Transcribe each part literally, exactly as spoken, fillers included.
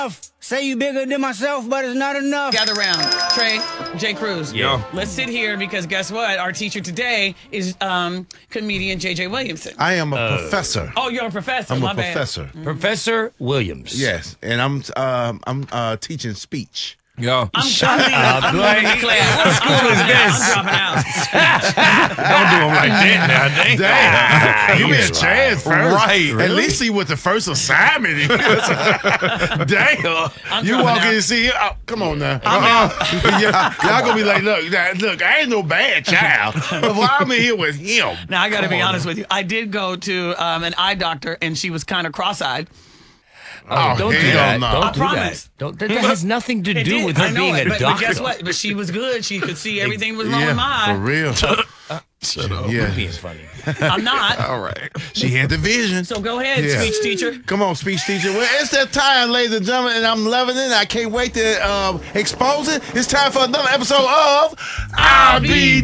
Say you bigger than myself, but it's not enough. Gather round. Trey, Jay Cruz. Yeah. Let's sit here because guess what? Our teacher today is um, comedian J J Williamson. I am a uh, professor. Oh, you're a professor. I'm My a bad. professor. Mm-hmm. Professor Williams. Yes, and I'm um, I'm uh, teaching speech. Yeah. I'm dropping out. I'm dropping class. What school is this? I'm dropping out. Don't do him like that now, dang. Damn, give me a chance first. Right. At least see what the first assignment is. Damn. I'm You dropping walk out. in and see it. Oh, come on now. I'm Uh-uh. y'all, y'all gonna be like, look, now, look, I ain't no bad child. But why I'm in here with him? Now I got to Come be on honest now. with you. I did go to um, an eye doctor, and she was kind of cross-eyed. Oh, don't do hell that. no. Don't I do promise. that. Don't, that, that has nothing to It do did. with I her know being it, a but, doctor. but guess what? But she was good. She could see everything was wrong Yeah, with my for eye. real. Shut up. Yeah. You're being funny. I'm not. All right. She had the vision. So go ahead, Yeah. speech teacher. Come on, speech teacher. Well, it's that time, ladies and gentlemen, and I'm loving it. I can't wait to um, expose it. It's time for another episode of I'll Be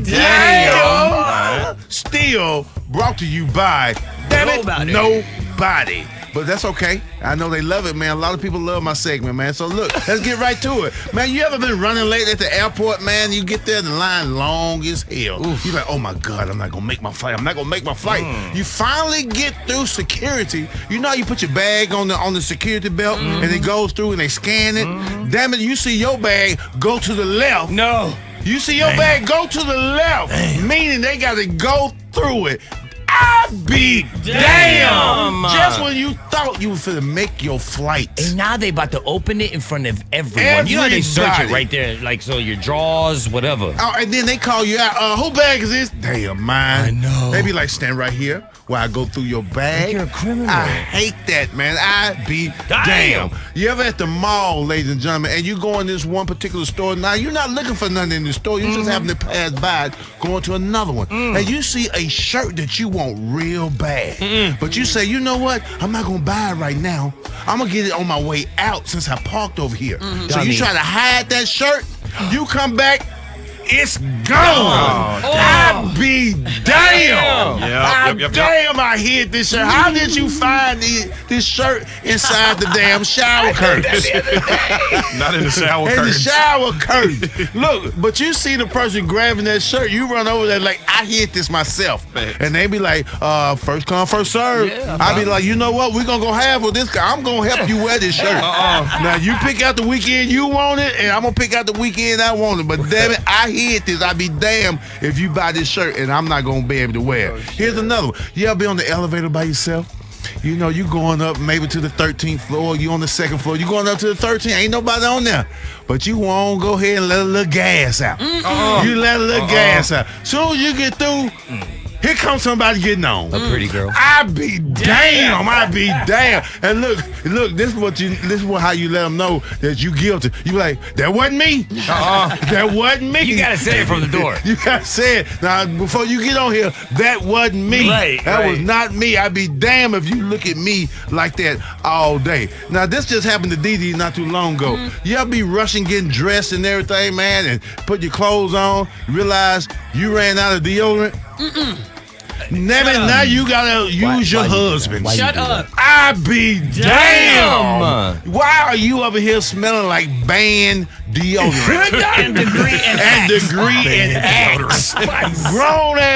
Damn. Still brought to you by, damn it, Nobody. nobody. But that's okay. I know they love it, man. A lot of people love my segment, man. So look, let's get right to it. Man, you ever been running late at the airport, man? You get there, the line long as hell. You're like, oh my God, I'm not gonna make my flight. I'm not gonna make my flight. Mm. You finally get through security. You know how you put your bag on the on the security belt Mm-hmm. and it goes through and they scan it? Damn it, you see your bag go to the left. No. You see your bag go to the left, meaning they gotta go through it. I be damn. Damn. Just when you thought you were finna make your flight. And now they about to open it in front of everyone. You know how they search it Everybody. right there, like so your drawers, whatever. Oh, and then they call you out. Uh, who bag is this? Damn, mine. I know. They be like, stand right here while I go through your bag. Like you're a criminal. I hate that, man. I be Damn. damn. You ever at the mall, ladies and gentlemen, and you go in this one particular store. Now, you're not looking for nothing in the store. You just happen to pass by, going to another one. And you see a shirt that you want real bad. But you say, you know what? I'm not going to buy it right now. I'm going to get it on my way out since I parked over here. So Dummy. you try to hide that shirt. You come back. It's gone. Oh, I be damn. Yep, I yep, yep, yep. damn, I hid this shirt. How did you find the, this shirt inside the damn shower curtains? Not in the shower In the curtains. shower curtains. Look, but you see the person grabbing that shirt, you run over there like, I hid this myself. Facts. And they be like, uh, first come, first serve. Yeah, I be like, you know what? We're going to go have with this guy. I'm going to help you wear this shirt. Uh-uh. Now, you pick out the weekend you want it, and I'm going to pick out the weekend I want it. But damn it, I hid this. I be damn if you buy this shirt, and I'm not going to be able to wear it. Here's another one. You ever be on the elevator by yourself? You know, you going up maybe to the thirteenth floor, you on the second floor, you going up to the thirteenth, ain't nobody on there. But you won't go ahead and let a little gas out. Uh-uh. You let a little Uh-uh. gas out. Soon as you get through, here comes somebody getting on. A pretty girl. I be damn, I be damn. And look, look, this is what you this is what how you let them know that you guilty. You be like, that wasn't me. Uh-uh. That wasn't me. You gotta say it from the door. You gotta say it. Now before you get on here, that wasn't me. Right, that right. was not me. I'd be damn if you look at me like that all day. Now this just happened to Dee Dee not too long ago. You ever be rushing, getting dressed and everything, man, and put your clothes on, realize you ran out of deodorant? Now, up. now you gotta use Why- your why you do that? husband. Why you Shut do that? up. I be damn. Damn. Why are you over here smelling like banned deodorant? And degree and and Axe. degree and axe. Grown ass.